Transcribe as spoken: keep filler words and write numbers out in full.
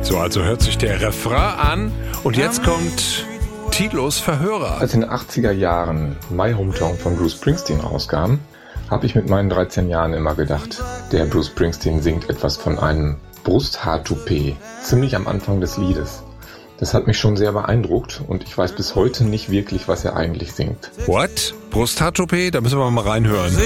So, also hört sich der Refrain an und jetzt kommt Tilos Verhörer. Als in den achtziger Jahren My Hometown von Bruce Springsteen rauskam, habe ich mit meinen dreizehn Jahren immer gedacht, der Bruce Springsteen singt etwas von einem Brusthaartoupet, ziemlich am Anfang des Liedes. Das hat mich schon sehr beeindruckt und ich weiß bis heute nicht wirklich, was er eigentlich singt. What? Brusthaartoupet? Da müssen wir mal reinhören.